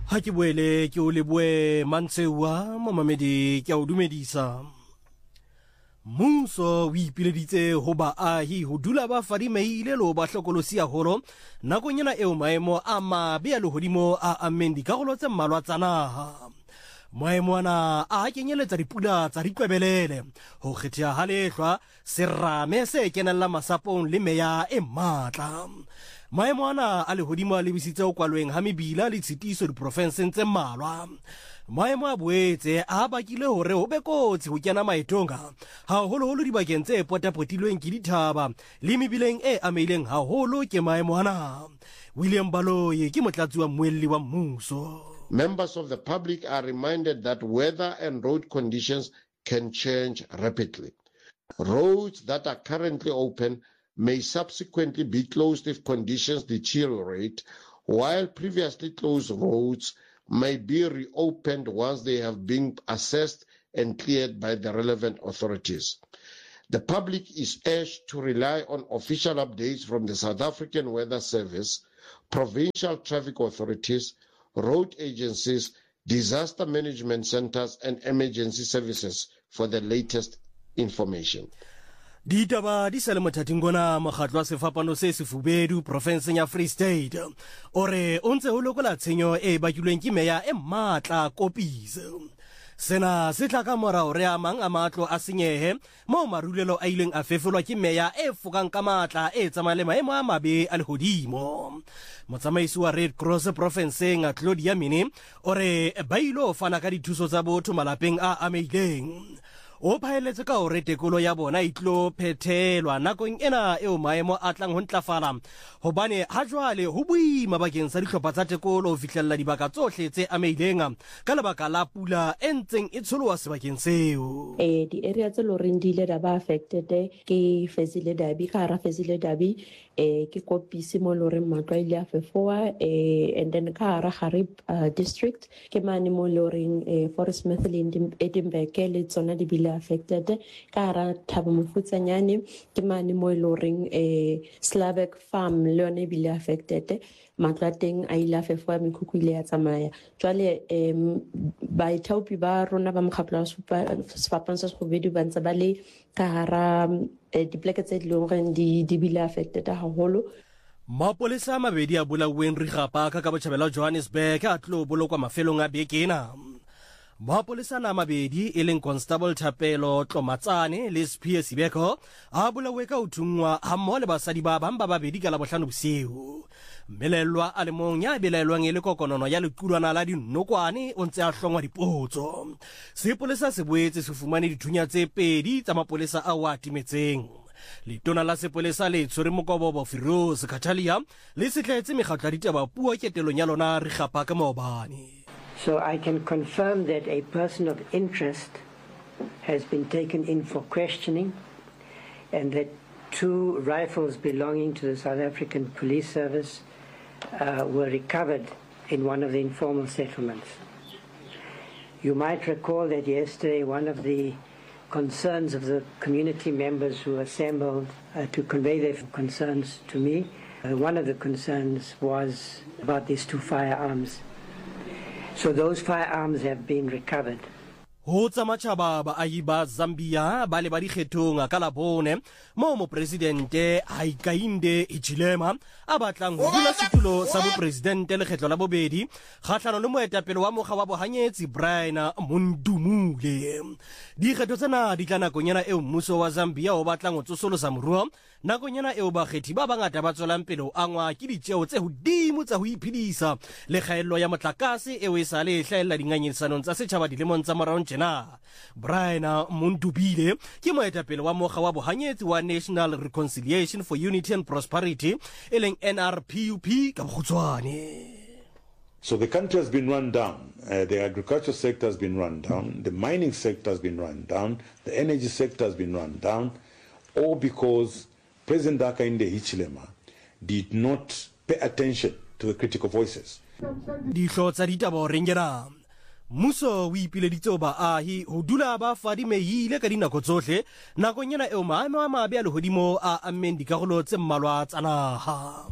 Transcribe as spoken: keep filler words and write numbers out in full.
Ha ke boele ke o leboe Mantsewa momamedi ke a o dumedisa. Mmuso o ipileditse ho baahi ho dula ba fadimeile le ba hlokolosi haholo nakong ena eo maemo a mabe a lehodimo a ameng dikarolo tse mmalwa tsa naha. Maemo ana a kenyeletsa dipula tsa diqebelele ho kgethea ha lehlwa serame se kenella masapong le meya e matla. Maemo ana a lehodimo a lebisitse ho kwalweng ha mebila le tshitiso diprofenseng tse mmalwa. Maemo a boetse a bakile hore ho be kotsi ho kena maetong haholoholo dibakeng tse potapotilweng ke dithaba le mebileng e ameileng haholo ke maemo ana. William Baloyi ke motlatsi wa mmuelli wa mmuso. Members of the public are reminded that weather and road conditions can change rapidly. Roads that are currently open may subsequently be closed if conditions deteriorate, while previously closed roads may be reopened once they have been assessed and cleared by the relevant authorities. The public is urged to rely on official updates from the South African Weather Service, provincial traffic authorities, road agencies, disaster management centers, and emergency services for the latest information. Ditaba di sale mothating gona mokgatlo wa sefapano se sefubedu profenseng ya Free State ore o ntse ho lokola tshenyo e bakilweng ke meya e matla Kopise. Sena se tla ka morao re a mang a matlo a senyehe mo marulelo a ileng a fefolwa ke meya e fokang ka matla e tsamaya le maemo a mabe a lehodimo. Motsamaisi wa Red Cross profenseng a Claudia Mini ore ba ilo fana ka dithuso tsa botho malapeng a ameileng. O phaeletse ka hore tekolo ya bona e tlo phethelwa nakong ena eo maemo a tlang ho ntlafala hobane ha jwale ho boima bakeng sa dihlopha tsa tekolo ho fihlella dibaka tsohle tse ameileng ka lebaka la pula e ntseng e tsholoha sebakeng seo. Eh di area tse loreng di ile da ba affected ke Fezile Dabi ka hara Fezile Dabi eh ke Kopise mo loreng matlo ile a fefoa eh and then ka hara Harib uh, district ke mane mo loreng eh Forest Methylene Edinburgh le tsona di bile affected ka hara Thabo Mofutsanyane ke mane mo loreng eh Slavic farm le yone bile affected matlo a teng a ile a fefoa mekhukhu ile ya tsamaya jwale em ba ithaopi ba rona ba mokgatlo wa sefapano sa sefubedu ba ntse ba le ka hara dipleke tse dileng di di bile affected haholo. Mapolesa a mabedi a bolauweng Rigapa ka botjhabela Johannesburg a tlo bolokwa mafelong a bekena. Mapolesa na mabedi e leng Constable Thapelo Tlomatsane le Spie Sibeko a bolawe ka uthungwa ha mmoho le basadi ba bang ba babedi ka la bohlano bosiu. Melelwa a le mong ya belaelwang e le kokonono ya lequlwana la dinokwane o ntse a hlongwa dipotso. Sepolesa se boetse se fumane dithunya tse pedi tsa mapolesa a wa timetseng. Letona la sepolesa le tshwere Mokobobo Firoz Khathalia le setletse mekgatlo ya ditaba puo ketelong ya lona Rigapa ka maobane. So I can confirm that a person of interest has been taken in for questioning and that two rifles belonging to the South African Police Service uh, were recovered in one of the informal settlements. You might recall that yesterday one of the concerns of the community members who assembled uh, to convey their concerns to me, uh, one of the concerns was about these two firearms. So those firearms have been recovered. Ho tsamachaba ba ahi ba Zambia ba le ba dikgethong ka la bone mo mo presidente Hakainde Hichilema a batlang ho dula setulo sa bo presidente le kgetlo la bobedi kgahlano le moetapele wa mokga wa bohanyetsi Brian Mundumule. Dikgetho tsena di tla nakong ena eo mmuso wa Zambia o batlang ho tsosolosa moruo nakong ena eo bakgethi ba bangata ba tswelang pele o angwa ke ditjeo tse hodimo tsa ho iphedisa le kgaello ya motlakase eo e sa le hlaella dinganyisanong tsa setjhaba dilemong tsa morao na. Brian Mundubile ke moetapele wa mokga wa bohanyetsi wa National Reconciliation for Unity and Prosperity e leng N R P U P ka bokgutswane. So the country has been run down. Uh, the agriculture sector has been run down. The mining sector has been run down. The energy sector has been run down. All because President Hakainde Hichilema did not pay attention to the critical voices. Dihlo tsa ditaba o rengena. Muso o ipileditse baahi ho dula ba fadimehile ka dinako tsohle nakong ena eo maemo a mabe a lehodimo a ameng dikarolo tse mmalwa tsa naha.